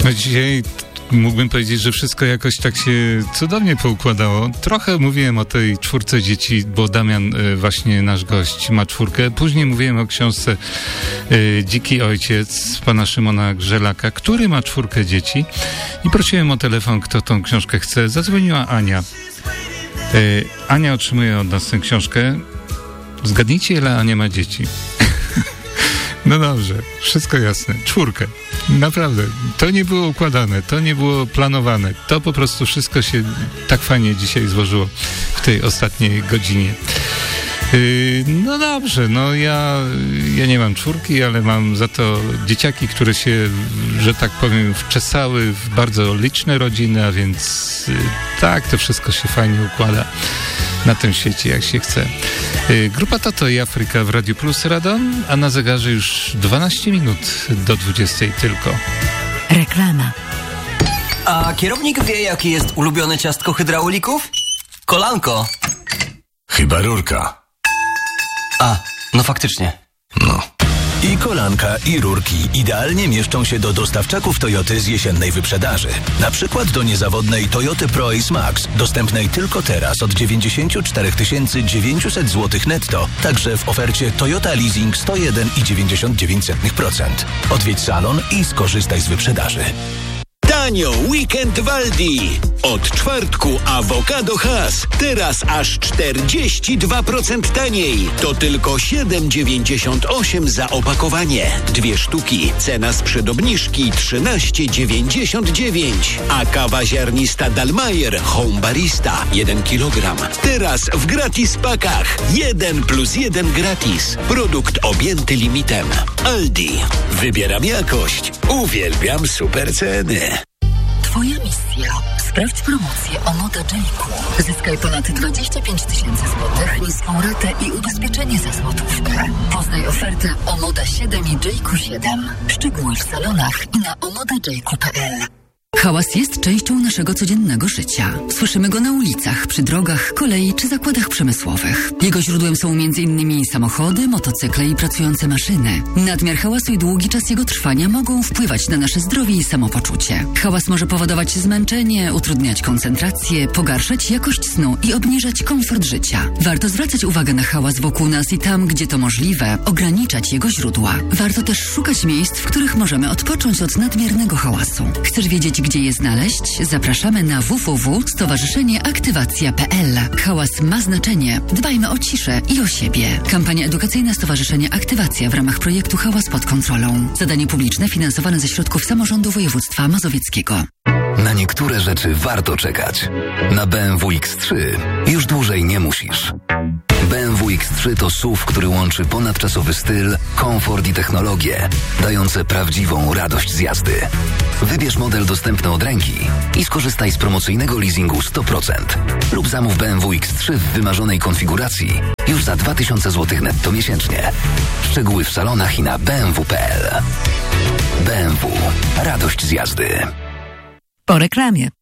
No dzisiaj mógłbym powiedzieć, że wszystko jakoś tak się cudownie poukładało. Trochę mówiłem o tej 4 dzieci, bo Damian, właśnie nasz gość, ma 4. Później mówiłem o książce Dziki Ojciec pana Szymona Grzelaka, który ma 4 dzieci. I prosiłem o telefon, kto tą książkę chce. Zadzwoniła Ania. Ania otrzymuje od nas tę książkę. Zgadnijcie, ile Ania ma dzieci. No dobrze, wszystko jasne. 4. Naprawdę, to nie było układane, to nie było planowane. To po prostu wszystko się tak fajnie dzisiaj złożyło w tej ostatniej godzinie. No dobrze, no ja nie mam 4, ale mam za to dzieciaki, które się, że tak powiem, wczesały w bardzo liczne rodziny, a więc tak, to wszystko się fajnie układa na tym świecie, jak się chce. Grupa Toto i Afryka w Radiu Plus Radom, a na zegarze już 12 minut do 20 tylko. Reklama. A kierownik wie, jakie jest ulubione ciastko hydraulików? Kolanko. Chyba rurka. A, no faktycznie. No. I kolanka, i rurki idealnie mieszczą się do dostawczaków Toyoty z jesiennej wyprzedaży. Na przykład do niezawodnej Toyoty Pro-Ace Max, dostępnej tylko teraz od 94 900 zł netto, także w ofercie Toyota Leasing 101,99%. Odwiedź salon i skorzystaj z wyprzedaży. Tanio Weekend w Aldi. Od czwartku awokado Hass. Teraz aż 42% taniej. To tylko 7,98 za opakowanie. 2 sztuki. Cena sprzed obniżki 13,99. A kawa ziarnista Dalmayer Home Barista 1 kg. Teraz w gratis pakach. 1+1 gratis. Produkt objęty limitem. Aldi. Wybieram jakość. Uwielbiam super ceny. Twoja misja. Sprawdź promocję o Moda Jayku. Zyskaj ponad 25 000 złotych, niską ratę i ubezpieczenie za złotówkę. Poznaj ofertę o Moda 7 i Jayku 7. Szczegóły w salonach i na omodajayku.pl. Hałas jest częścią naszego codziennego życia. Słyszymy go na ulicach, przy drogach, kolei czy zakładach przemysłowych. Jego źródłem są m.in. samochody, motocykle i pracujące maszyny. Nadmiar hałasu i długi czas jego trwania mogą wpływać na nasze zdrowie i samopoczucie. Hałas może powodować zmęczenie, utrudniać koncentrację, pogarszać jakość snu i obniżać komfort życia. Warto zwracać uwagę na hałas wokół nas i tam, gdzie to możliwe, ograniczać jego źródła. Warto też szukać miejsc, w których możemy odpocząć od nadmiernego hałasu. Chcesz wiedzieć, gdzie je znaleźć? Zapraszamy na www.stowarzyszenieaktywacja.pl. Hałas ma znaczenie. Dbajmy o ciszę i o siebie. Kampania edukacyjna Stowarzyszenia Aktywacja w ramach projektu Hałas pod kontrolą. Zadanie publiczne finansowane ze środków samorządu województwa mazowieckiego. Na niektóre rzeczy warto czekać. Na BMW X3 już dłużej nie musisz. BMW X3 to SUV, który łączy ponadczasowy styl, komfort i technologię, dające prawdziwą radość z jazdy. Wybierz model dostępny od ręki i skorzystaj z promocyjnego leasingu 100% lub zamów BMW X3 w wymarzonej konfiguracji już za 2000 zł netto miesięcznie. Szczegóły w salonach i na bmw.pl. BMW. Radość z jazdy. Po reklamie.